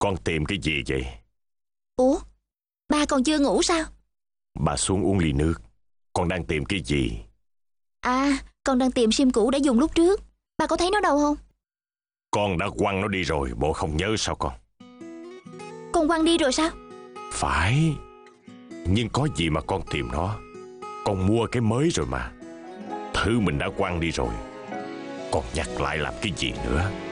Con tìm cái gì vậy? Ủa, ba còn chưa ngủ sao? Bà xuống uống ly nước. Con đang tìm cái gì? À, con đang tìm sim cũ đã dùng lúc trước. Ba có thấy nó đâu không? Con đã quăng nó đi rồi, bộ không nhớ sao con? Con quăng đi rồi sao? Phải. Nhưng có gì mà con tìm nó? Con mua cái mới rồi mà. Thứ mình đã quăng đi rồi, con nhặt lại làm cái gì nữa?